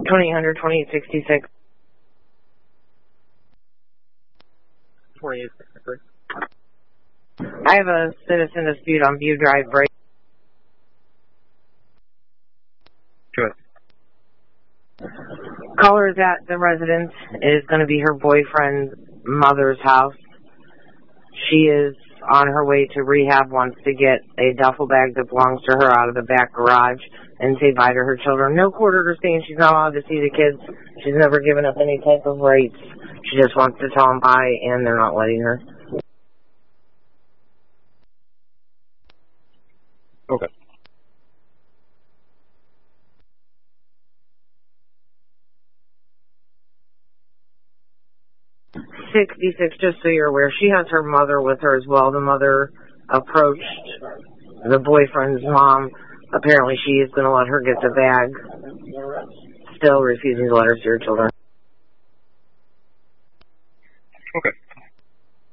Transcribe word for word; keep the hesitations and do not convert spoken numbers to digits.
twenty-eight hundred, twenty-eight sixty-six. twenty-eight sixty-six. I have a citizen dispute on View Drive break. Good. Caller is at the residence. It is going to be her boyfriend's mother's house. She is on her way to rehab, wants to get a duffel bag that belongs to her out of the back garage and say bye to her children. No court order saying she's not allowed to see the kids. She's never given up any type of rights. She just wants to tell them bye, and they're not letting her. Okay. sixty-six, just so you're aware, she has her mother with her as well. The mother approached the boyfriend's mom. Apparently she is going to let her get the bag. Still refusing to let her see her children. Okay.